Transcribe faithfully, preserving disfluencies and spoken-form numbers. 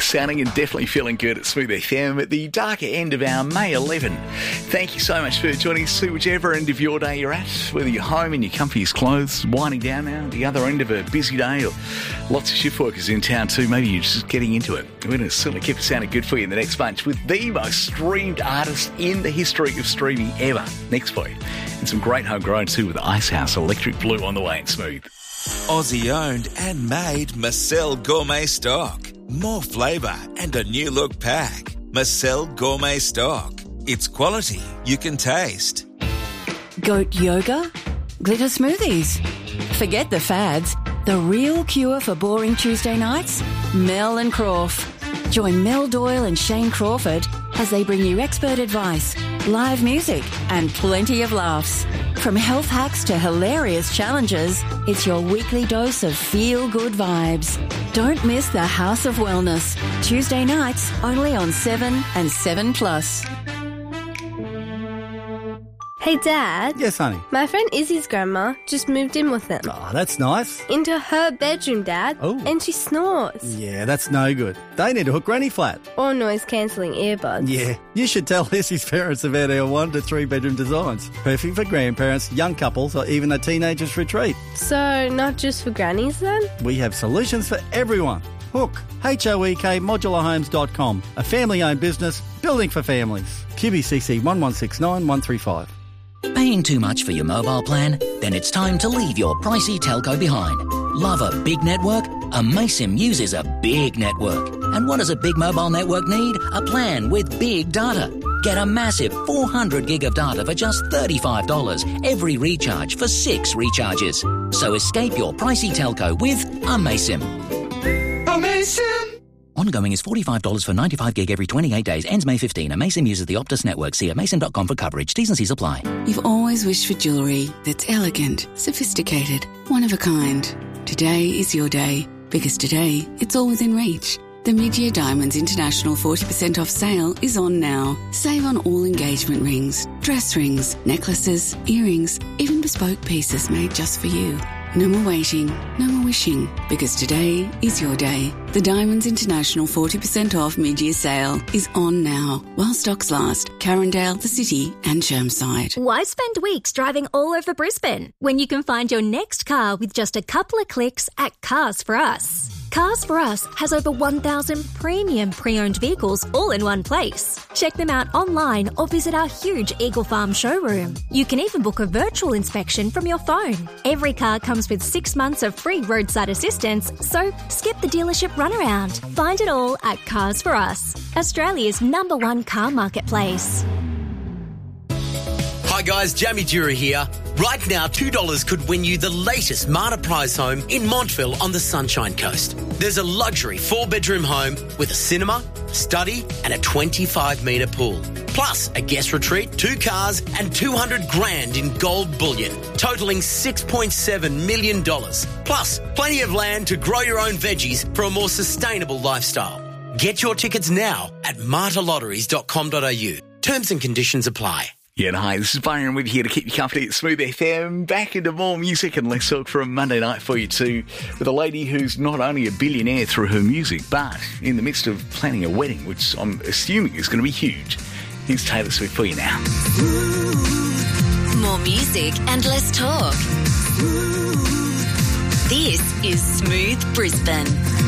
sounding and definitely feeling good at Smooth F M at the darker end of our May eleventh. Thank you so much for joining us to whichever end of your day you're at, whether you're home in your comfiest clothes, winding down now, the other end of a busy day, or lots of shift workers in town too. Maybe you're just getting into it. We're going to certainly keep it sounding good for you in the next bunch with the most streamed artist in the history of streaming ever next for you. And some great homegrown too with Icehouse Electric Blue on the way in Smooth. Aussie owned and made Marcel Gourmet Stock. More flavour and a new look pack. Marcel Gourmet Stock. It's quality you can taste. Goat yoga? Glitter smoothies? Forget the fads. The real cure for boring Tuesday nights? Mel and Crawf. Join Mel Doyle and Shane Crawford as they bring you expert advice, live music and plenty of laughs. From health hacks to hilarious challenges, it's your weekly dose of feel-good vibes. Don't miss the House of Wellness. Tuesday nights only on seven and seven plus. Hey, Dad. Yes, honey. My friend Izzy's grandma just moved in with them. Oh, that's nice. Into her bedroom, Dad. Oh. And she snores. Yeah, that's no good. They need to hook Granny flat. Or noise-cancelling earbuds. Yeah, you should tell Izzy's parents about our one to three bedroom designs. Perfect for grandparents, young couples, or even a teenager's retreat. So, not just for grannies then? We have solutions for everyone. Hook, H O E K modular homes dot com, a family-owned business building for families. Q B C C one one six nine one three five. Paying too much for your mobile plan? Then it's time to leave your pricey telco behind. Love a big network? Amaysim uses a big network. And what does a big mobile network need? A plan with big data. Get a massive four hundred gig of data for just thirty-five dollars every recharge for six recharges. So escape your pricey telco with Amaysim. Amaysim! Ongoing is forty-five dollars for ninety-five gig every twenty-eight days. Ends May fifteenth. Amaysim uses the Optus network. See amaysim dot com for coverage. T's and C's apply. You've always wished for jewellery that's elegant, sophisticated, one of a kind. Today is your day, because today it's all within reach. The Mid-Year Diamonds International forty percent off sale is on now. Save on all engagement rings, dress rings, necklaces, earrings, even bespoke pieces made just for you. No more waiting, no more wishing, because today is your day. The Diamonds International forty percent off mid-year sale is on now, while stocks last. Carindale, the City and Chermside. Why spend weeks driving all over Brisbane when you can find your next car with just a couple of clicks at Cars for Us? Cars for Us has over one thousand premium pre-owned vehicles all in one place. Check them out online or visit our huge Eagle Farm showroom. You can even book a virtual inspection from your phone. Every car comes with six months of free roadside assistance, so skip the dealership runaround. Find it all at Cars for Us, Australia's number one car marketplace. Hi guys, Jamie Dura here. Right now, two dollars could win you the latest Marta Prize home in Montville on the Sunshine Coast. There's a luxury four-bedroom home with a cinema, study and a twenty-five metre pool. Plus a guest retreat, two cars and two hundred grand in gold bullion, totalling six point seven million dollars. Plus plenty of land to grow your own veggies for a more sustainable lifestyle. Get your tickets now at marta lotteries dot com dot a u. Terms and conditions apply. Yeah, and hi, this is Byron with you here to keep you company at Smooth F M. Back into more music and less talk for a Monday night for you too, with a lady who's not only a billionaire through her music, but in the midst of planning a wedding, which I'm assuming is going to be huge. Here's Taylor Swift for you now. More music and less talk. This is Smooth Brisbane.